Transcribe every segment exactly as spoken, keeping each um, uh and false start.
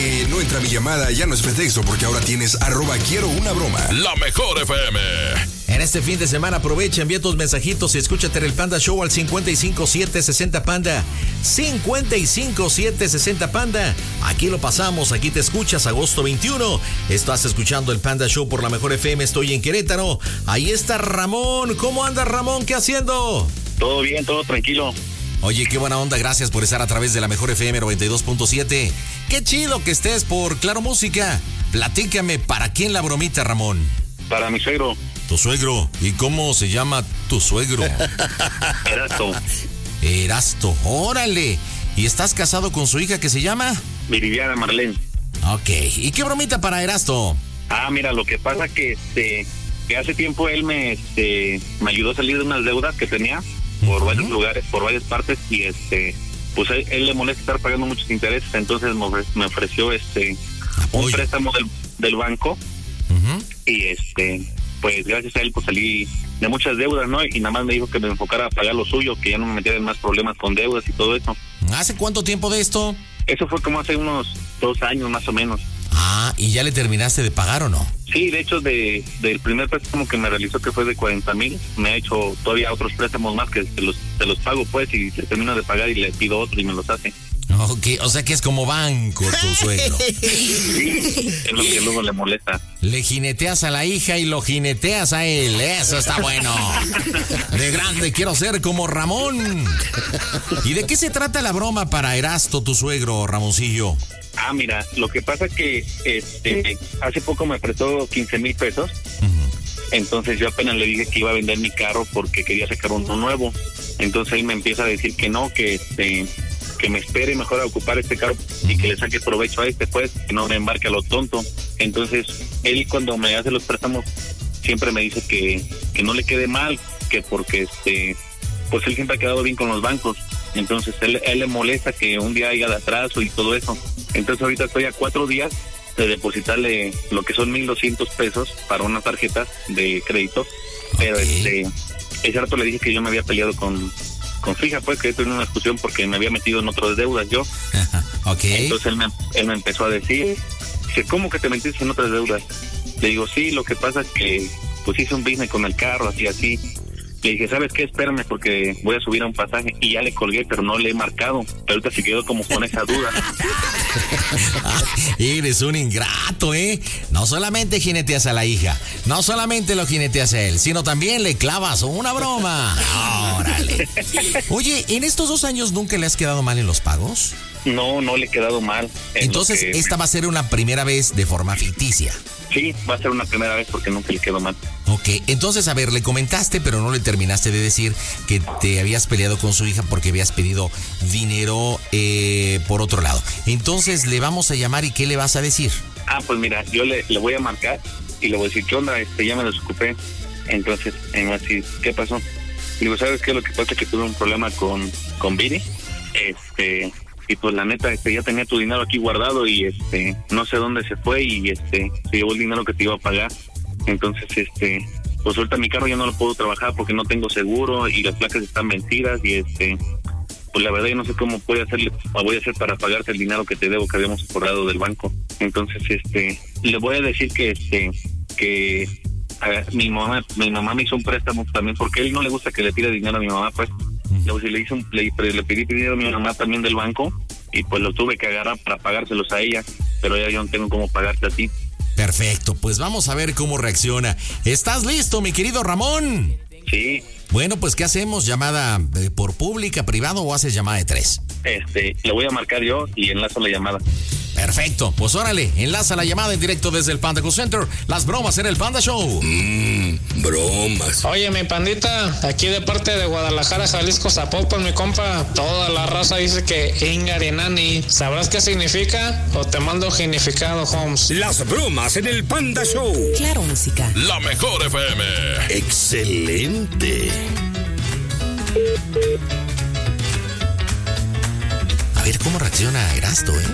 que no entra mi llamada ya no es pretexto, porque ahora tienes arroba quiero una broma. La mejor F M. En este fin de semana aprovecha, envía tus mensajitos y escúchate en el Panda Show al cinco cinco siete sesenta Panda. cinco cinco siete sesenta Panda. Aquí lo pasamos, aquí te escuchas, agosto veintiuno. Estás escuchando el Panda Show por la mejor F M, estoy en Querétaro. Ahí está Ramón. ¿Cómo anda Ramón? ¿Qué haciendo? Todo bien, todo tranquilo. Oye, qué buena onda, gracias por estar a través de la mejor F M noventa y dos punto siete. Qué chido que estés por Claro Música. Platícame, ¿para quién la bromita, Ramón? Para mi suegro. ¿Tu suegro? ¿Y cómo se llama tu suegro? Erasto. Erasto, órale. ¿Y estás casado con su hija que se llama? Viridiana Marlene. Ok, ¿y qué bromita para Erasto? Ah, mira, lo que pasa que este que hace tiempo él me este me ayudó a salir de unas deudas que tenía por uh-huh. varios lugares, por varias partes, y este pues a él, él le molesta estar pagando muchos intereses, entonces me ofreció este Apoyo. un préstamo del, del banco uh-huh. y este pues gracias a él pues salí de muchas deudas, ¿no? Y nada más me dijo que me enfocara a pagar lo suyo, que ya no me metiera en más problemas con deudas y todo eso. ¿Hace cuánto tiempo de esto? Eso fue como hace unos dos años más o menos. Ah, ¿y ya le terminaste de pagar o no? Sí, de hecho, de del primer préstamo que me realizó, que fue de cuarenta mil, me ha hecho todavía otros préstamos más que se los, se los pago, pues, y se termina de pagar y le pido otro y me los hace. Ok, o sea que es como banco tu suegro. Sí, es lo que luego le molesta. Le jineteas a la hija y lo jineteas a él, eso está bueno. De grande quiero ser como Ramón. ¿Y de qué se trata la broma para Erasto, tu suegro, Ramoncillo? Ah, mira, lo que pasa que este hace poco me prestó quince mil pesos. Uh-huh. Entonces yo apenas le dije que iba a vender mi carro porque quería sacar uno nuevo. Entonces él me empieza a decir que no, que este que me espere mejor a ocupar este carro y que le saque provecho a este, pues, que no me embarque a lo tonto. Entonces él, cuando me hace los préstamos, siempre me dice que, que no le quede mal, que porque este pues él siempre ha quedado bien con los bancos. Entonces él, él le molesta que un día haya de atraso y todo eso. Entonces ahorita estoy a cuatro días de depositarle lo que son mil doscientos pesos para una tarjeta de crédito. Pero okay. este ese rato le dije que yo me había peleado con con su hija, pues, que tuve una discusión porque me había metido en otras deudas yo. Okay. Entonces él me, él me empezó a decir, dice, ¿cómo que te metiste en otras deudas? Le digo, sí, lo que pasa es que pues hice un business con el carro, así, así. Le dije, ¿sabes qué? Espérame porque voy a subir a un pasaje. Y ya le colgué, pero no le he marcado. Pero ahorita se quedó como con esa duda. Eres un ingrato, ¿eh? No solamente jineteas a la hija, no solamente lo jineteas a él, sino también le clavas una broma. Órale. Oye, ¿en estos dos años nunca le has quedado mal en los pagos? No, no le he quedado mal. Entonces, que... esta va a ser una primera vez de forma ficticia. Sí, va a ser una primera vez porque nunca le quedó mal. Ok, entonces, a ver, le comentaste, pero no le terminaste de decir que te habías peleado con su hija porque habías pedido dinero eh, por otro lado. Entonces, le vamos a llamar y ¿qué le vas a decir? Ah, pues mira, yo le, le voy a marcar y le voy a decir, ¿qué onda? Este, ya me desocupé. Entonces, me va a decir, ¿qué pasó? Le digo, ¿sabes qué? Lo que pasa es que tuve un problema con, con Viri. Este... Y pues la neta, este, ya tenía tu dinero aquí guardado y este, no sé dónde se fue y este, se llevó el dinero que te iba a pagar. Entonces, este, pues ahorita mi carro ya no lo puedo trabajar porque no tengo seguro y las placas están vencidas y este, pues la verdad yo no sé cómo voy a hacerle, voy a hacer para pagarte el dinero que te debo que habíamos acordado del banco. Entonces, este, le voy a decir que este, que a ver, mi mamá, mi mamá me hizo un préstamo también porque a él no le gusta que le tire dinero a mi mamá, pues. Luego si le hice un le, le pedí dinero a mi mamá también del banco y pues lo tuve que agarrar para pagárselos a ella, pero ya yo no tengo cómo pagarte a ti. Perfecto, pues vamos a ver cómo reacciona. ¿Estás listo, mi querido Ramón? Sí. Bueno, pues ¿qué hacemos? ¿Llamada eh, por pública, privado o haces llamada de tres? Este, le voy a marcar yo y enlazo la llamada. Perfecto, pues órale, enlaza la llamada en directo desde el Panda Cool Center. Las bromas en el Panda Show. Mmm, bromas. Oye, mi pandita, aquí de parte de Guadalajara, Jalisco, Zapopan, mi compa, toda la raza dice que Ingarinani. ¿Sabrás qué significa? ¿O te mando genificado, Holmes? Las bromas en el Panda Show. Claro Música. La mejor F M. Excelente. A ver cómo reacciona Erasto, ¿eh?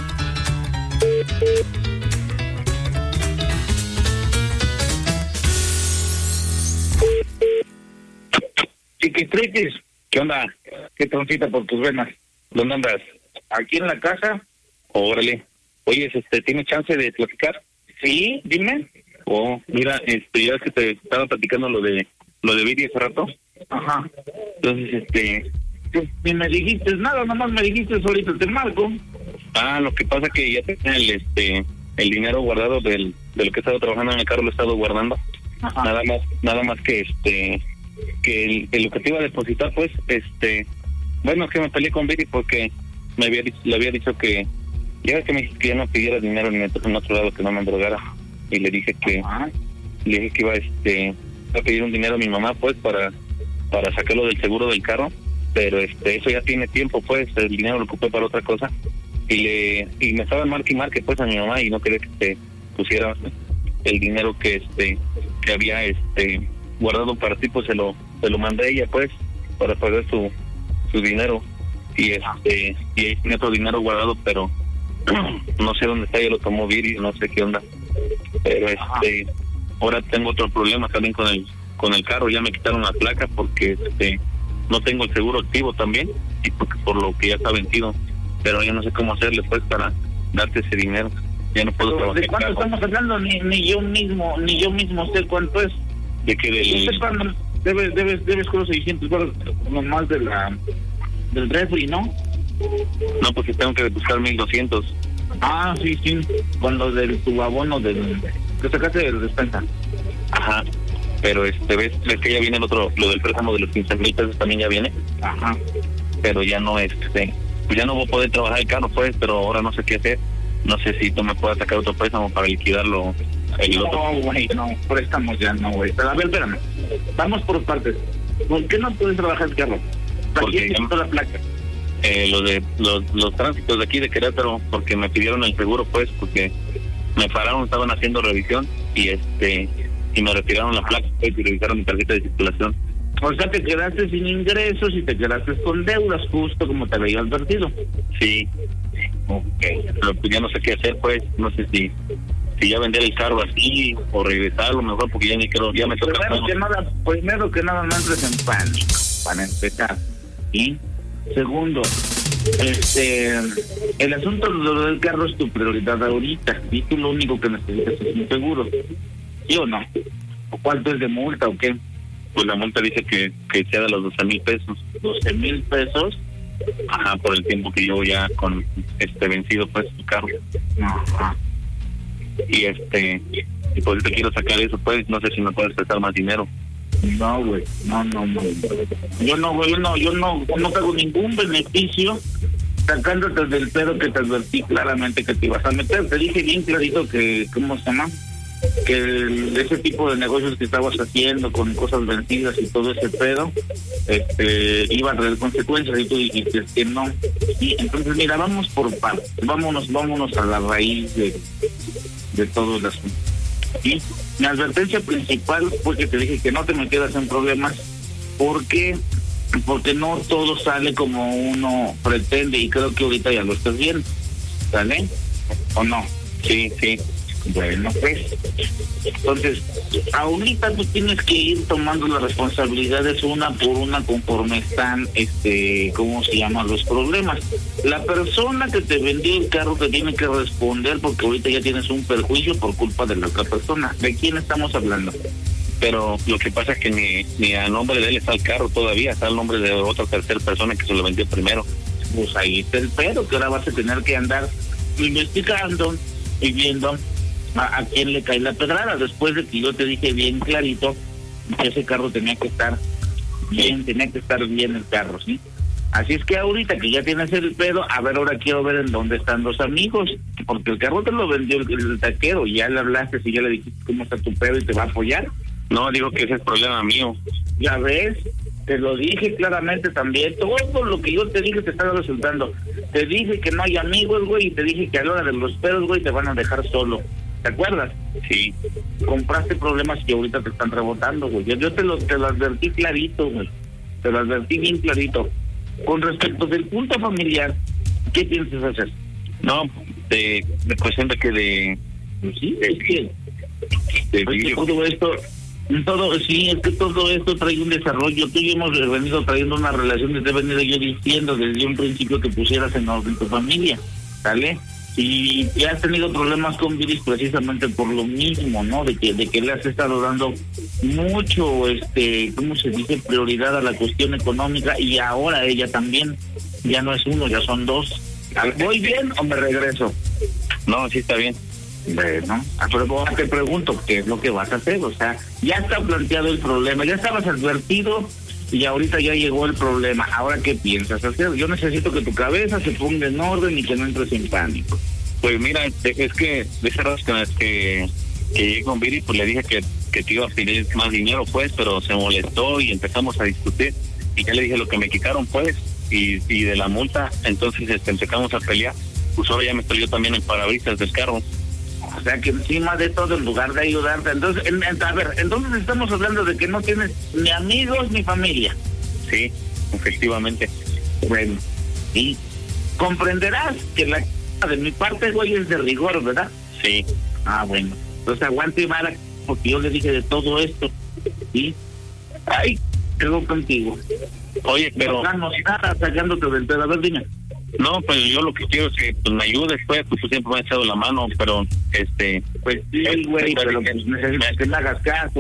Chiquitriquis, ¿qué onda? ¿Qué troncita por tus venas? ¿Dónde andas? ¿Aquí en la casa? Órale. Oye, este, ¿tienes chance de platicar? Sí, dime. Oh, mira, este, ya que te estaba platicando lo de lo de Viri hace rato. Ajá. Entonces, este... Pues, ni me dijiste nada, nomás me dijiste ahorita te marco. Ah, lo que pasa que ya tenía el, este, el dinero guardado del, de lo que he estado trabajando en el carro, lo he estado guardando. Ajá. Nada más, nada más que este, que el, el lo que te iba a depositar, pues, este... Bueno, es que me peleé con Viri porque me había dicho, le había dicho que... Ya que me dijiste que ya no pidiera dinero en, otro, en otro lado, que no me endrogara. Y le dije que... Ajá. Le dije que iba, este... a pedir un dinero a mi mamá, pues, para para sacarlo del seguro del carro, pero este eso ya tiene tiempo, pues, el dinero lo ocupé para otra cosa, y le y me estaban marque y marque, pues, a mi mamá, y no quería que se pusiera el dinero que este que había este guardado para ti, pues, se lo se lo mandé a ella, pues, para pagar su su dinero, y este y ahí tiene otro dinero guardado, pero no sé dónde está, ya lo tomó Viri, no sé qué onda, pero este ahora tengo otro problema también con el con el carro, ya me quitaron la placa porque este no tengo el seguro activo también, y porque por lo que ya está vencido, pero ya no sé cómo hacerle, pues, para darte ese dinero. Ya no puedo trabajar. ¿De cuánto estamos hablando? Ni, ni yo mismo, ni yo mismo sé cuánto es. De que del... Debes, debes, debes con los seiscientos dólares nomás de la, del refri, ¿no? No, pues tengo que buscar mil doscientos. Ah, sí, sí, con lo del tu abono del que sacaste de la despensa. Ajá, pero este, ves, ves que ya viene el otro, lo del préstamo de los quince mil pesos también ya viene. Ajá. Pero ya no, este, pues ya no voy a poder trabajar el carro, pues, pero ahora no sé qué hacer. No sé si tú me puedas sacar otro préstamo para liquidarlo. El otro. No, güey, no, préstamos ya no, güey. Pero a ver, espérame. Vamos por partes. ¿Por qué no puedes trabajar el carro? ¿Para quién te quitó la placa? Eh, lo de los, los tránsitos de aquí de Querétaro, porque me pidieron el seguro, pues, porque me pararon, estaban haciendo revisión y este y me retiraron la placa, pues, y revisaron mi tarjeta de circulación. O sea, te quedaste sin ingresos y te quedaste con deudas, justo como te había advertido. Sí. Ok. Pero pues ya no sé qué hacer, pues, no sé si si ya vender el carro así o regresarlo mejor, porque ya ni quiero, ya me toca. Primero que nada, primero que nada, no entres en pánico, para empezar. Y segundo, este, el asunto de lo del carro es tu prioridad ahorita, y tú lo único que necesitas es un seguro, ¿sí o no? ¿O cuánto es de multa o qué? Pues la multa dice que, que sea de los doce mil pesos. ¿doce mil pesos? Ajá, por el tiempo que llevo ya con este vencido, pues, el carro. Ajá. Y este, y pues te quiero sacar eso, pues, no sé si me puedes prestar más dinero. No, güey, no, no, no. Yo no, güey, yo no, yo no, no tengo ningún beneficio sacándote del pedo que te advertí claramente que te ibas a meter. Te dije bien clarito que, ¿cómo se llama? Que el, ese tipo de negocios que estabas haciendo con cosas vencidas y todo ese pedo, este, iba a traer consecuencias, y tú dijiste que no. Y entonces, mira, vamos por partes, vámonos, vámonos a la raíz de, de todo el asunto. Y mi advertencia principal fue que te dije que no te metieras en problemas, porque porque no todo sale como uno pretende, y creo que ahorita ya lo estás viendo, ¿sale? ¿O no? Sí, sí. Bueno, pues, entonces, ahorita tú tienes que ir tomando las responsabilidades una por una conforme están, este, ¿cómo se llaman los problemas? La persona que te vendió el carro te tiene que responder, porque ahorita ya tienes un perjuicio por culpa de la otra persona. ¿De quién estamos hablando? Pero lo que pasa es que ni, ni a nombre de él está el carro todavía, está el nombre de otra tercera persona que se lo vendió primero. Pues ahí está el pedo, que ahora vas a tener que andar investigando y viendo a, a quién le cae la pedrada, después de que yo te dije bien clarito que ese carro tenía que estar bien, tenía que estar bien el carro, ¿sí? Así es que ahorita que ya tienes el pedo, a ver, ahora quiero ver en dónde están los amigos, porque el carro te lo vendió el, el taquero, y ya le hablaste y ya le dijiste cómo está tu pedo y te va a apoyar. No, digo que ese es problema mío. Ya ves, te lo dije claramente también, todo lo que yo te dije te estaba resultando. Te dije que no hay amigos, güey, y te dije que a la hora de los pedos, güey, te van a dejar solo. ¿Te acuerdas? Sí. Compraste problemas que ahorita te están rebotando, güey. Yo, yo te, lo, te lo advertí clarito, güey. Te lo advertí bien clarito. Con respecto del punto familiar, ¿qué piensas hacer? No, de, de cuestión de que de... Sí, de, es que... De es que vidrio. todo esto... Todo, sí, es que todo esto trae un desarrollo. Tú y yo hemos venido trayendo una relación, te he venido yo diciendo desde un principio que pusieras en orden tu familia, ¿sale? y, y has tenido problemas con Viri precisamente por lo mismo, ¿no? De que de que le has estado dando mucho, este, ¿cómo se dice? Prioridad a la cuestión económica, y ahora ella también, ya no es uno, ya son dos. ¿Voy bien o me regreso? No, sí está bien. Bueno, pero te pregunto, ¿qué es lo que vas a hacer? O sea, ya está planteado el problema, ya estabas advertido y ahorita ya llegó el problema. Ahora, ¿qué piensas hacer? Yo necesito que tu cabeza se ponga en orden y que no entres en pánico. Pues mira, es que de esas veces que, que, que llegué con Viri, pues le dije que, que te iba a pedir más dinero, pues, pero se molestó y empezamos a discutir. Y ya le dije lo que me quitaron, pues, y, y de la multa. Entonces este, empezamos a pelear. Pues ahora ya me peleó también el parabrisas del carro. O sea, que encima de todo, en lugar de ayudarte, entonces, en, en, a ver, entonces estamos hablando de que no tienes ni amigos ni familia. Sí, efectivamente. Bueno, y comprenderás que la de mi parte, güey, es de rigor, ¿verdad? Sí. Ah, bueno. Entonces aguante y mala, porque yo le dije de todo esto. ¿Sí? Ay, quedó contigo. Oye, pero... No, no, nada, sacándote del pedo. A ver, dime. No, pues yo lo que quiero es que pues, me ayudes, pues, pues tú siempre me has echado la mano, pero, este... Pues sí, güey, pero pues, necesito que me hagas caso.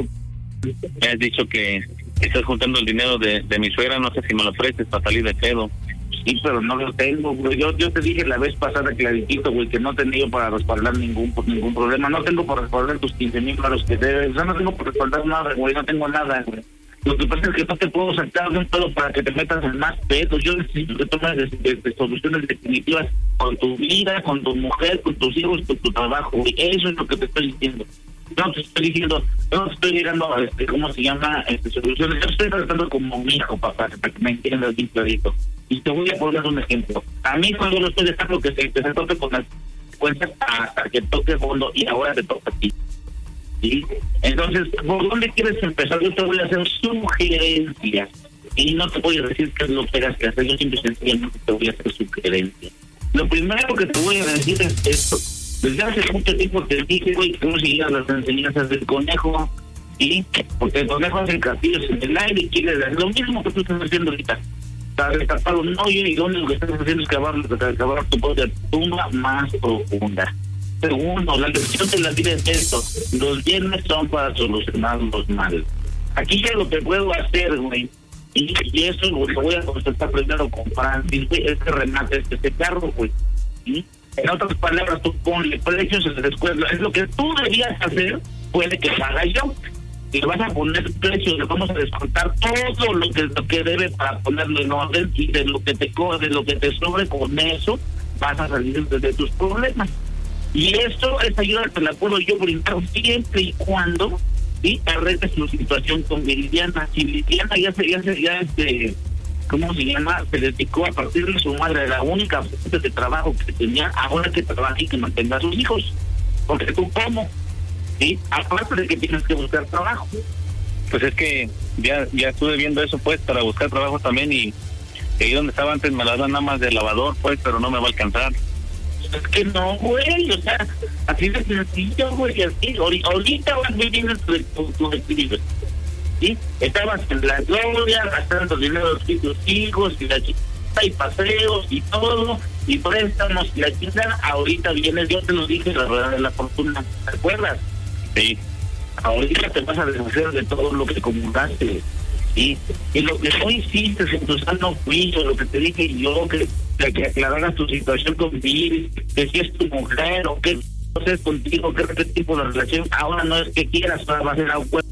Me has dicho que estás juntando el dinero de, de mi suegra, no sé si me lo prestes para salir de pedo. Sí, pero no lo tengo, güey. Yo, yo te dije la vez pasada clarito, güey, que no tenía yo para respaldar ningún por ningún problema. No tengo para respaldar tus quince mil baros que debes. O sea, no tengo para respaldar nada, güey. No tengo nada, güey. Lo que pasa es que no te puedo sacar de un pedo para que te metas en más pedos. Yo necesito que tomes de, de, de soluciones definitivas con tu vida, con tu mujer, con tus hijos, con tu trabajo, güey. Eso es lo que te estoy diciendo. No te estoy diciendo, no te estoy llegando a, este, ¿cómo se llama? Este, soluciones. Yo estoy tratando como mi hijo, papá, para que me entiendas bien clarito. Y te voy a poner un ejemplo. A mí cuando lo estoy dejando que se, que se toque con las cuentas hasta que toque fondo, y ahora te toca a ti. ¿Sí? Entonces, ¿por dónde quieres empezar? Yo te voy a hacer sugerencias y no te voy a decir qué es lo que tengas que hacer. Yo simple y sencillamente te voy a hacer sugerencias. Lo primero que te voy a decir es esto. Desde hace mucho tiempo te dije, güey, que no siguieras las enseñanzas del conejo, ¿sí? Porque el conejo hace castillos en el aire y quiere hacer lo mismo que tú estás haciendo ahorita. Para destapar un hoyo, y lo único que estás haciendo es cavar, cavar tu propia tumba más profunda. Segundo, la lección de la vida es esto: los bienes son para solucionar los males. Aquí ya lo que puedo hacer, güey, y, y eso lo, lo voy a consultar primero con Francis, güey, este remate, este, este carro, güey. ¿Sí? En otras palabras, tú ponle precios en la escuela. Es lo que tú debías hacer, puede que lo haga yo. Y le vas a poner precios, le vamos a descontar todo lo que lo que debe para ponerlo en orden, y de lo que te cobre, de lo que te sobre, con eso vas a salir de, de tus problemas. Y esto, esta ayuda te la puedo yo brindar siempre y cuando, ¿sí?, arregles tu situación con Viridiana. Si Viridiana ya se, ya se, ya este, ¿cómo se llama? Se dedicó a partir de su madre, la única fuente de trabajo que tenía, ahora que trabaja y que mantenga a sus hijos. Porque tú, ¿cómo? ¿Sí? Aparte de que tienes que buscar trabajo. Pues es que ya ya estuve viendo eso, pues, para buscar trabajo también, y ahí donde estaba antes me la dan nada más de lavador, pues, pero no me va a alcanzar. Es que no, güey, o sea, así de sencillo, güey, así. Ahorita vas viviendo tu, tu, tu equilibrio, ¿sí? Estabas en la gloria, gastando dinero de tus hijos, y la chica, y paseos, y todo, y préstamos, y la chica. Ahorita vienes, yo te lo dije, la rueda de la fortuna, ¿te acuerdas? Sí. Ahorita te vas a deshacer de todo lo que acumulaste, ¿sí? Y lo que no hiciste en tu sano juicio, lo que te dije yo, que que aclararas tu situación con Viri, que si es tu mujer o que no sé contigo, que qué tipo de relación, ahora no es que quieras, ahora va a ser a un juego,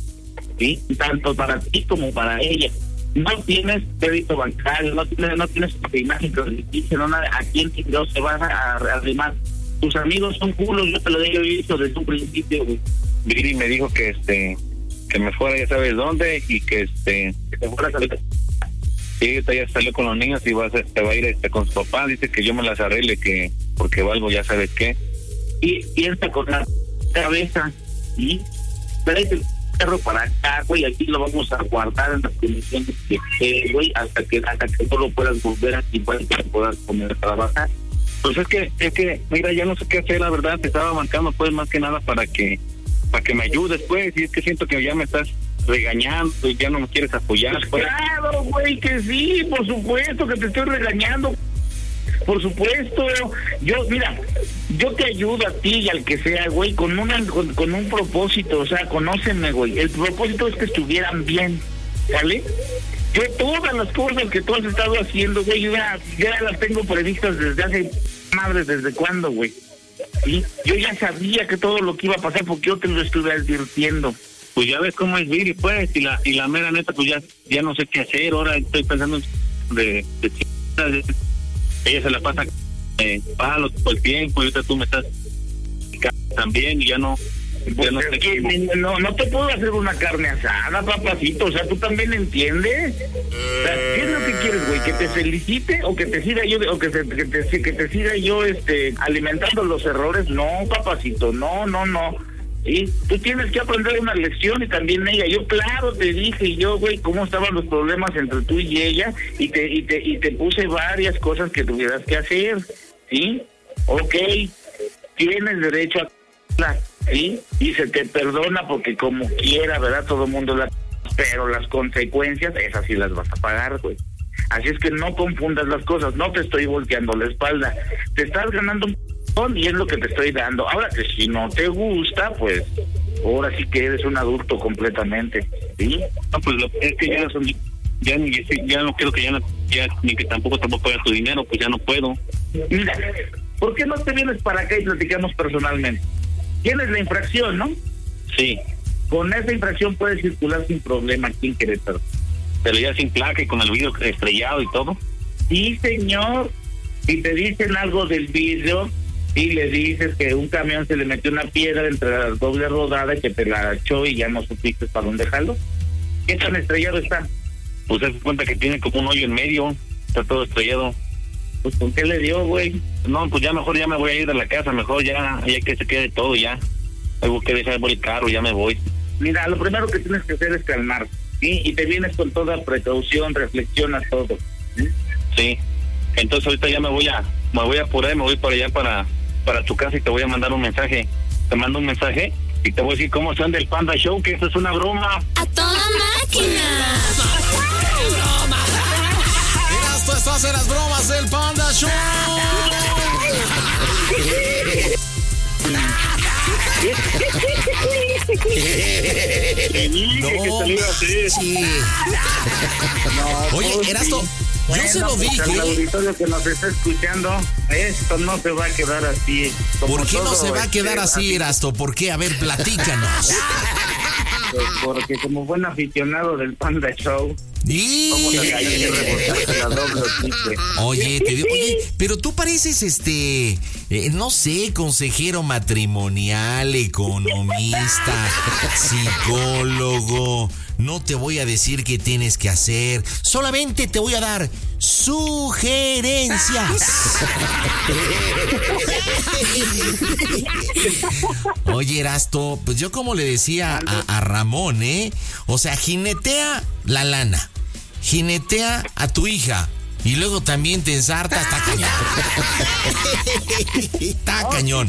¿sí? Tanto para ti como para ella. No tienes crédito bancario, no tienes, no tienes imagen crediticia, no nada. ¿A quién no se van a arrimar? Tus amigos son culos, yo te lo he dicho desde un principio, güey. Viri me dijo que este que me fuera ya sabes dónde, y que este que te fueras a ver. Sí, ya salió con los niños y va a ser, se va a ir este, con su papá. Dice que yo me las arregle, que porque valgo ya sabes qué. Y piensa con la cabeza, ¿sí? Tráete el perro para acá, güey, aquí lo vamos a guardar en las condiciones que esté, güey, hasta que hasta que no lo puedas volver aquí para que puedas poner a trabajar. Pues es que, es que, mira, ya no sé qué hacer, la verdad. Te estaba marcando, pues, más que nada para que para que me ayudes, pues. Y es que siento que ya me estás regañando y ya no me quieres apoyar, pues. Claro, güey, que sí, por supuesto que te estoy regañando. por supuesto. Yo, mira, yo te ayudo a ti y al que sea, güey, con, una, con, con un propósito, o sea, conóceme, güey. El propósito es que estuvieran bien, ¿vale? Yo todas las cosas que tú has estado haciendo, güey, yo ya, ya las tengo previstas desde hace, madre, ¿desde cuándo, güey? ¿Sí? Yo ya sabía que todo lo que iba a pasar porque yo te lo estuve advirtiendo. Pues ya ves cómo es Viri, pues, y la y la mera neta, pues ya ya no sé qué hacer. Ahora estoy pensando de, de, de ella se la pasa eh, palos todo el tiempo, y ahorita tú me estás también, y ya no... Pues no, sé que, no, no te puedo hacer una carne asada, papacito, o sea, tú también entiendes. O sea, ¿qué es lo que quieres, güey? ¿Que te felicite o que te siga yo, o que, se, que, te, que te siga yo este alimentando los errores? No, papacito, no, no, no. ¿Sí? Tú tienes que aprender una lección, y también ella. Yo, claro, te dije yo, güey, cómo estaban los problemas entre tú y ella, y te y te, y te puse varias cosas que tuvieras que hacer, ¿sí? Ok, tienes derecho a... ¿sí? Y se te perdona porque como quiera, ¿verdad? Todo el mundo la... Pero las consecuencias, esas sí las vas a pagar, güey. Así es que no confundas las cosas, no te estoy volteando la espalda. Te estás ganando un p***, y es lo que te estoy dando. Ahora que si no te gusta, pues ahora sí que eres un adulto completamente, ¿sí? No, pues lo, es que ya, son, ya, ya no quiero que ya, no, ya ni que tampoco te voy a pagar tu dinero, pues ya no puedo. Mira, ¿por qué no te vienes para acá y platicamos personalmente? Tienes la infracción, ¿no? Sí. Con esa infracción puedes circular sin problema aquí en Querétaro. Pero ya sin placa y con el vidrio estrellado y todo. Sí, señor. Si te dicen algo del vidrio y le dices que un camión se le metió una piedra entre la doble rodada y que te la echó y ya no supiste para dónde dejarlo. ¿Qué tan estrellado está? Pues se cuenta que tiene como un hoyo en medio. Está todo estrellado. Pues ¿con qué le dio, güey? No, pues ya mejor ya me voy a ir de la casa, mejor ya, ya que se quede todo ya. Algo que dejar el carro, ya me voy. Mira, lo primero que tienes que hacer es calmar, ¿sí? Y te vienes con toda precaución, reflexionas todo, ¿sí? Sí. Entonces ahorita ya me voy a, me voy a apurar, me voy para allá para, para tu casa y te voy a mandar un mensaje. Te mando un mensaje y te voy a decir cómo son del Panda Show, que esto es una broma. ¡A toda máquina! Esto estás en las bromas del Panda Show. No, sí. Oye, Erasto, yo se lo dije. Al auditorio que nos está escuchando, esto no se va a quedar así. ¿Por qué no se va a quedar así, Erasto? ¿Por qué? A ver, platícanos. Pues porque como buen aficionado del Panda Show, y... Oye, te digo, oye, pero tú pareces este, eh, no sé, consejero matrimonial, economista, psicólogo. No te voy a decir qué tienes que hacer, solamente te voy a dar sugerencias. Oye, Erasto, pues yo como le decía a, a Ramón, ¿eh? O sea, jinetea la lana, jinetea a tu hija y luego también te ensarta, está cañón. Está cañón.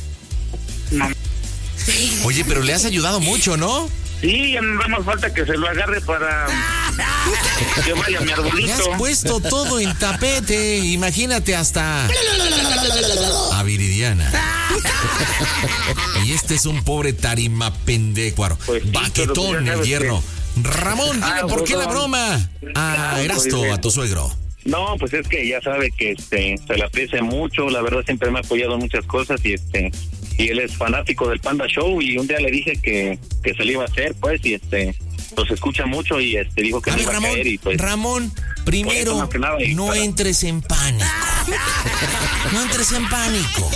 Oye, pero le has ayudado mucho, ¿no? Sí, ya no da más falta que se lo agarre para que vaya mi arbolito. Me has puesto todo en tapete, imagínate hasta a Viridiana. Y este es un pobre tarima pendecuaro, pues sí, baquetón el yerno. Que... Ramón, dime ah, por qué la broma a Erasto, a tu suegro. No, pues es que ya sabe que este se le aprecia mucho, la verdad siempre me ha apoyado en muchas cosas y este y él es fanático del Panda Show y un día le dije que, que se le iba a hacer, pues, y este los escucha mucho y este dijo que no iba Ramón, a caer y pues Ramón, primero pues, nada, no para... entres en pánico. No entres en pánico.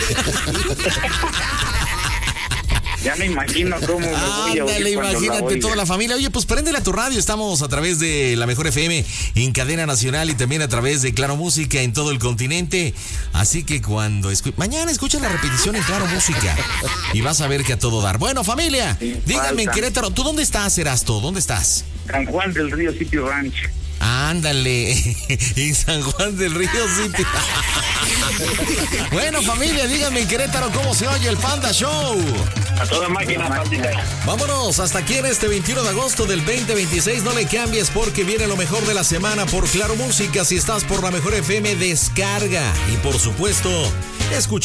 Ya me imagino cómo me voy a Ándale, imagínate la toda la familia. Oye, pues préndele a tu radio. Estamos a través de la Mejor F M en cadena nacional y también a través de Claro Música en todo el continente. Así que cuando escu- mañana escucha la repetición en Claro Música y vas a ver que a todo dar. Bueno, familia, Sin díganme en Querétaro, ¿tú dónde estás, Erasto? ¿Dónde estás? San Juan del Río City Ranch. Ándale, en San Juan del Río City. Bueno, familia, díganme en Querétaro cómo se oye el Panda Show. A toda máquina, pandita. Vámonos, hasta aquí en este veintiuno de agosto del veinte veintiséis. No le cambies porque viene lo mejor de la semana por Claro Música. Si estás por la mejor F M, descarga. Y por supuesto, escucha